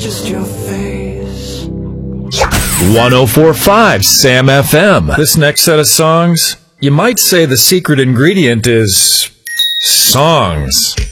Just your face. 104.5 Sam FM. This next set of songs, you might say the secret ingredient is songs.